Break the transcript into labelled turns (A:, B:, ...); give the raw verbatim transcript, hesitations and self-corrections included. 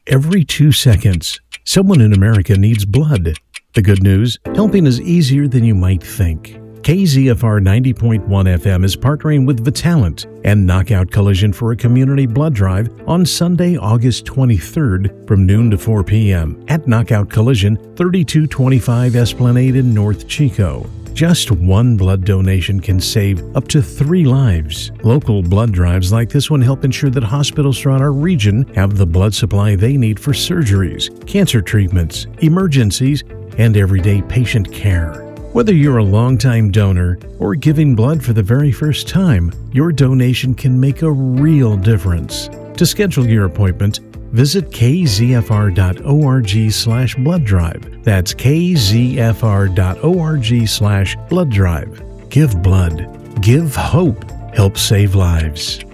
A: Every two seconds, someone in America needs blood. The good news, helping is easier than you might think. K Z F R ninety point one F M is partnering with Vitalant and Knockout Collision for a community blood drive on Sunday, August twenty-third from noon to four p.m. at Knockout Collision, thirty-two twenty-five Esplanade in North Chico. Just one blood donation can save up to three lives. Local blood drives like this one help ensure that hospitals throughout our region have the blood supply they need for surgeries, cancer treatments, emergencies, and everyday patient care. Whether you're a longtime donor or giving blood for the very first time, your donation can make a real difference. To schedule your appointment, visit k z f r dot org slash blood drive. That's k z f r dot org slash blood drive. Give blood. Give hope. Help save lives.